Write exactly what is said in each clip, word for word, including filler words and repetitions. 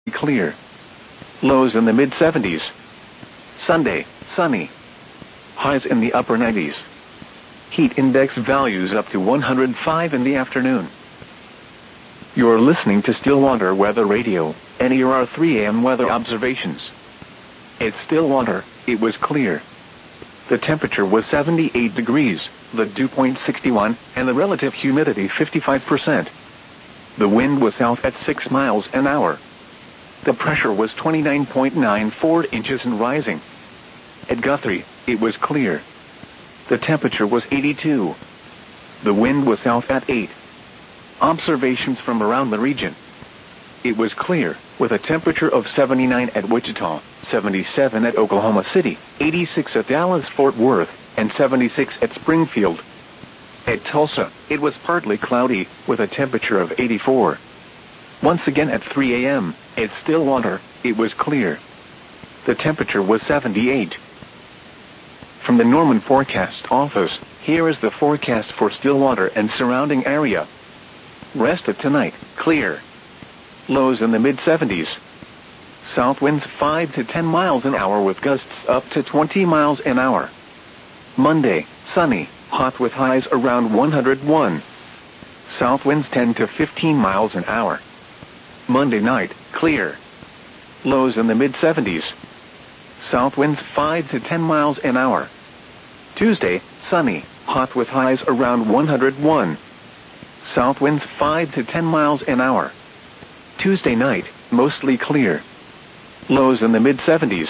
clear. Lows in the mid seventies. Sunday, sunny. Highs in the upper nineties. Heat index values up to one hundred five in the afternoon. You're listening to Stillwater Weather Radio, and here are three A M weather observations. At Stillwater, it was clear. The temperature was seventy-eight degrees, the dew point sixty-one, and the relative humidity fifty-five percent. The wind was south at six miles an hour. The pressure was twenty-nine point nine four inches and rising. At Guthrie, it was clear. The temperature was eighty-two. The wind was south at eight. Observations from around the region. It was clear, with a temperature of seventy-nine at Wichita, seventy-seven at Oklahoma City, eighty-six at Dallas-Fort Worth, and seventy-six at Springfield. At Tulsa, it was partly cloudy, with a temperature of eighty-four. Once again at three A M, at Stillwater, it was clear. The temperature was seventy-eight. From the Norman Forecast Office, here is the forecast for Stillwater and surrounding area. Rest of tonight, clear. Lows in the mid seventies. South winds five to ten miles an hour with gusts up to twenty miles an hour. Monday, sunny, hot with highs around one hundred one. South winds ten to fifteen miles an hour. Monday night, clear. Lows in the mid seventies. South winds five to ten miles an hour. Tuesday, sunny, hot with highs around one hundred one. South winds five to ten miles an hour. Tuesday night, mostly clear. Lows in the mid seventies.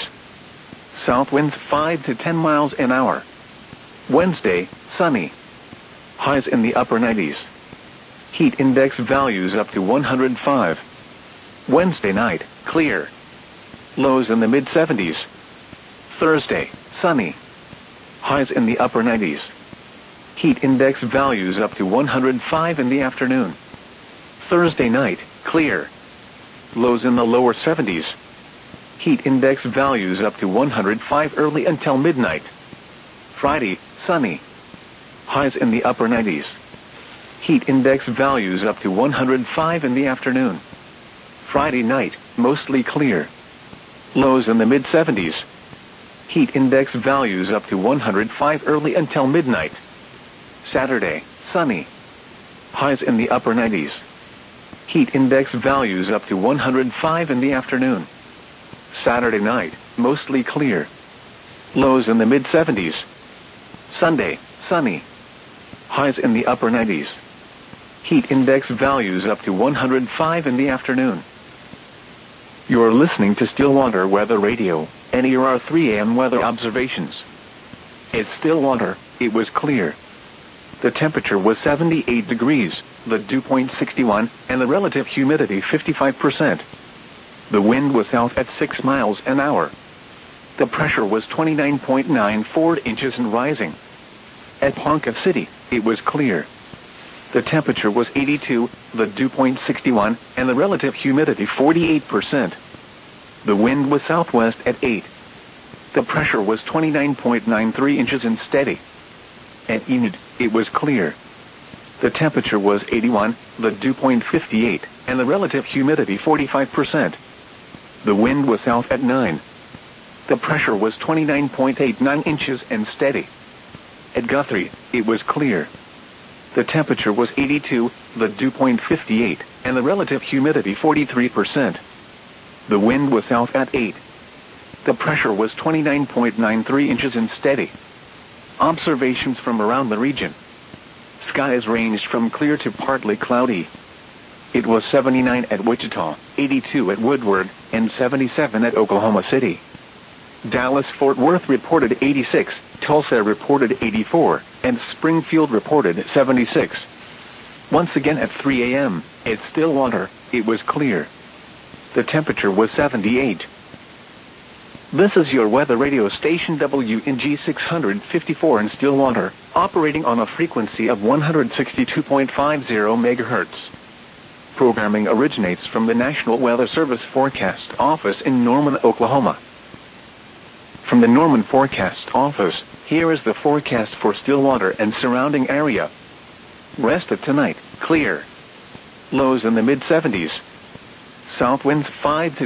South winds five to ten miles an hour. Wednesday, sunny. Highs in the upper nineties. Heat index values up to one hundred five. Wednesday night, clear. Lows in the mid seventies. Thursday, sunny. Highs in the upper nineties. Heat index values up to one hundred five in the afternoon. Thursday night, clear. Lows in the lower seventies. Heat index values up to one hundred five early until midnight. Friday, sunny. Highs in the upper nineties. Heat index values up to one hundred five in the afternoon. Friday night, mostly clear. Lows in the mid seventies. Heat index values up to one hundred five early until midnight. Saturday, sunny. Highs in the upper nineties. Heat index values up to one hundred five in the afternoon. Saturday night, mostly clear. Lows in the mid seventies. Sunday, sunny. Highs in the upper nineties. Heat index values up to one hundred five in the afternoon. You're listening to Stillwater Weather Radio, and here are three A M weather observations. At Stillwater, it was clear. The temperature was seventy-eight degrees, the dew point sixty-one, and the relative humidity fifty-five percent. The wind was south at six miles an hour. The pressure was twenty-nine point nine four inches and rising. At Ponca City, it was clear. The temperature was eighty-two, the dew point sixty-one, and the relative humidity forty-eight percent. The wind was southwest at eight. The pressure was twenty-nine point nine three inches and steady. At Enid, it was clear. The temperature was eighty-one, the dew point fifty-eight, and the relative humidity forty-five percent. The wind was south at nine. The pressure was twenty-nine point eight nine inches and steady. At Guthrie, it was clear. The temperature was eighty-two, the dew point fifty-eight, and the relative humidity forty-three percent. The wind was south at eight. The pressure was twenty-nine point nine three inches and steady. Observations from around the region. Skies ranged from clear to partly cloudy. It was seventy-nine at Wichita, eighty-two at Woodward, and seventy-seven at Oklahoma City. Dallas-Fort Worth reported eighty-six, Tulsa reported eighty-four, and Springfield reported seventy-six. Once again at three A M, at Stillwater, it was clear. The temperature was seventy-eight. This is your weather radio station W N G six fifty-four in Stillwater, operating on a frequency of one hundred sixty-two point five zero megahertz. Programming originates from the National Weather Service Forecast Office in Norman, Oklahoma. From the Norman Forecast Office, here is the forecast for Stillwater and surrounding area. Rest of tonight, clear. Lows in the mid seventies. South winds five to